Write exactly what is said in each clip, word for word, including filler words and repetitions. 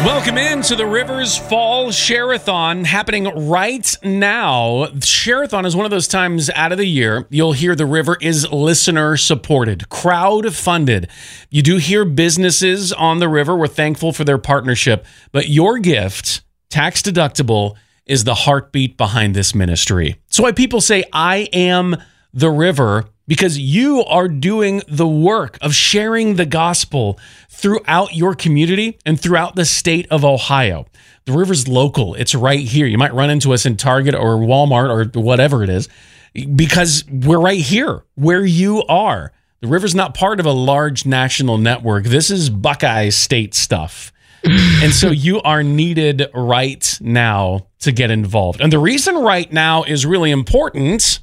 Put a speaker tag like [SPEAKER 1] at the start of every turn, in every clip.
[SPEAKER 1] Welcome into the Rivers Fall Share-a-thon happening right now. Share-a-thon is one of those times out of the year you'll hear the river is listener-supported, crowd-funded. You do hear businesses on the river. We're thankful for their partnership. But your gift, tax-deductible, is the heartbeat behind this ministry. That's why people say, I am the river, because you are doing the work of sharing the gospel throughout your community and throughout the state of Ohio. The river's local. It's right here. You might run into us in Target or Walmart or whatever it is, because we're right here where you are. The river's not part of a large national network. This is Buckeye State stuff. And so you are needed right now to get involved. And the reason right now is really important.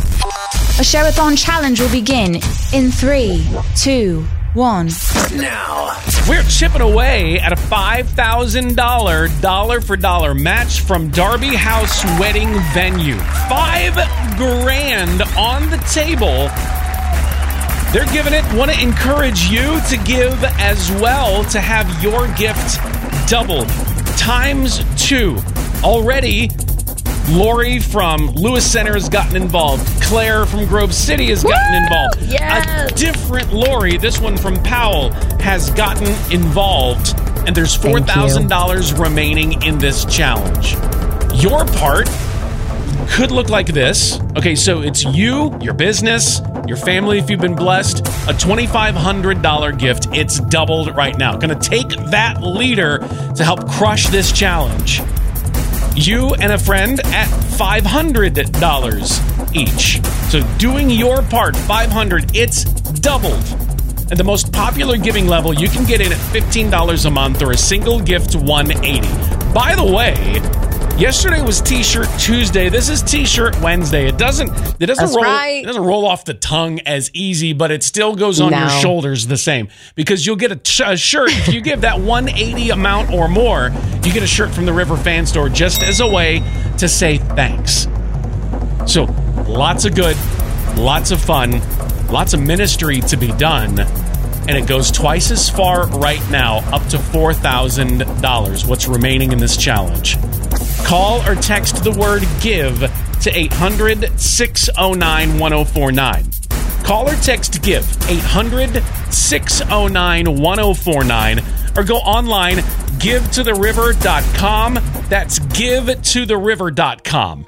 [SPEAKER 2] A Share-a-thon challenge will begin in three, two, one.
[SPEAKER 1] Now, we're chipping away at a five thousand dollars dollar-for-dollar match from Darby House Wedding Venue. Five grand on the table. They're giving it. Want to encourage you to give as well, to have your gift doubled times two. Already, Lori from Lewis Center has gotten involved. Claire from Grove City has gotten
[SPEAKER 3] Woo!
[SPEAKER 1] involved.
[SPEAKER 3] Yes!
[SPEAKER 1] A different Lori, this one from Powell, has gotten involved. And there's four thousand dollars remaining in this challenge. Your part could look like this. Okay, so it's you, your business, your family if you've been blessed, a twenty-five hundred dollars gift. It's doubled right now. Going to take that leader to help crush this challenge. You and a friend at five hundred dollars each. So doing your part, five hundred dollars, it's doubled. And the most popular giving level, you can get in at fifteen dollars a month or a single gift one hundred eighty dollars. By the way, yesterday was T-shirt Tuesday. This is T-shirt Wednesday. It doesn't it doesn't
[SPEAKER 3] That's
[SPEAKER 1] roll
[SPEAKER 3] right.
[SPEAKER 1] it doesn't roll off the tongue as easy, but it still goes on
[SPEAKER 3] No.
[SPEAKER 1] your shoulders the same, because you'll get a, ch- a shirt if you give that one hundred eighty amount or more. You get a shirt from the River Fan Store just as a way to say thanks. So lots of good, lots of fun, lots of ministry to be done. And it goes twice as far right now, up to four thousand dollars, what's remaining in this challenge. Call or text the word GIVE to eight hundred, six oh nine, one oh four nine. Call or text GIVE, eight hundred, six oh nine, one oh four nine. Or go online, give to the river dot com. That's give to the river dot com.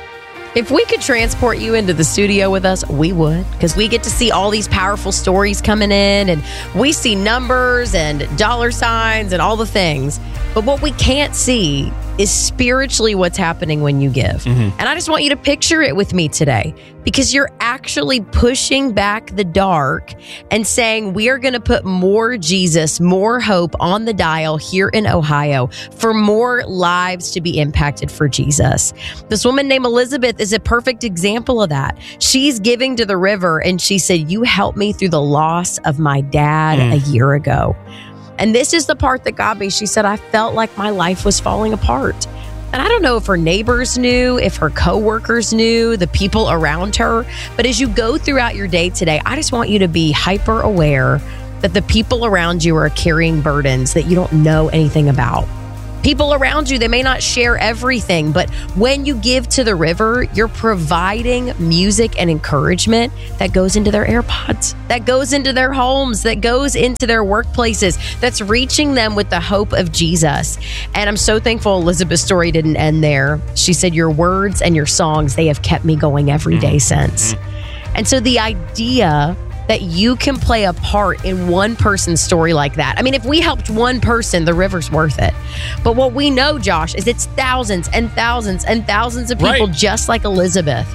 [SPEAKER 3] If we could transport you into the studio with us, we would, because we get to see all these powerful stories coming in, and we see numbers and dollar signs and all the things. But what we can't see is spiritually what's happening when you give. Mm-hmm. And I just want you to picture it with me today, because you're actually pushing back the dark and saying, we are going to put more Jesus, more hope on the dial here in Ohio for more lives to be impacted for Jesus. This woman named Elizabeth is a perfect example of that. She's giving to the river, and she said, you helped me through the loss of my dad mm. a year ago. And this is the part that got me. She said, I felt like my life was falling apart. And I don't know if her neighbors knew, if her coworkers knew, the people around her. But as you go throughout your day today, I just want you to be hyper aware that the people around you are carrying burdens that you don't know anything about. People around you, they may not share everything, but when you give to the river, you're providing music and encouragement that goes into their AirPods, that goes into their homes, that goes into their workplaces, that's reaching them with the hope of Jesus. And I'm so thankful Elizabeth's story didn't end there. She said, your words and your songs, they have kept me going every day since. And so the idea that you can play a part in one person's story like that. I mean, if we helped one person, the river's worth it. But what we know, Josh, is it's thousands and thousands and thousands of people
[SPEAKER 1] right.
[SPEAKER 3] just like Elizabeth.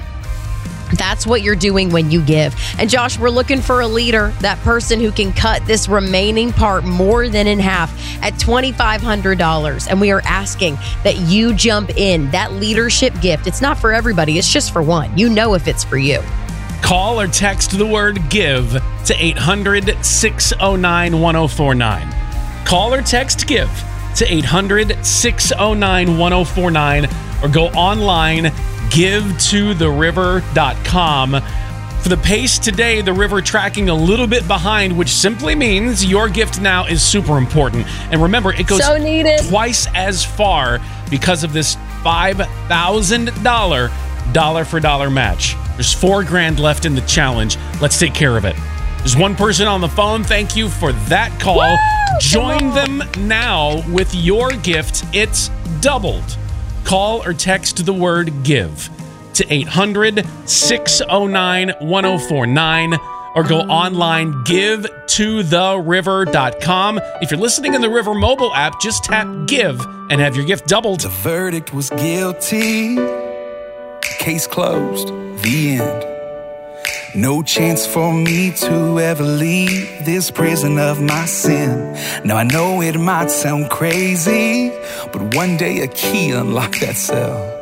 [SPEAKER 3] That's what you're doing when you give. And Josh, we're looking for a leader, that person who can cut this remaining part more than in half at twenty-five hundred dollars. And we are asking that you jump in. That leadership gift, it's not for everybody. It's just for one. You know if it's for you.
[SPEAKER 1] Call or text the word GIVE to eight hundred, six oh nine, one oh four nine. Call or text GIVE to eight hundred, six oh nine, one oh four nine. Or go online, give to the river dot com. For the pace today, the river tracking a little bit behind, which simply means your gift now is super important. And remember, it goes
[SPEAKER 3] So needed.
[SPEAKER 1] twice as far because of this five thousand dollars dollar for dollar match. There's four grand left in the challenge. Let's take care of it. There's one person on the phone. Thank you for that call.
[SPEAKER 3] Woo!
[SPEAKER 1] Join them now with your gift. It's doubled. Call or text the word GIVE to eight hundred, six oh nine, one oh four nine or go online, give to the river dot com. If you're listening in the River mobile app, just tap GIVE and have your gift doubled.
[SPEAKER 4] The verdict was guilty. Case closed. The end. No chance for me to ever leave this prison of my sin. Now I know it might sound crazy, but one day a key unlocked that cell.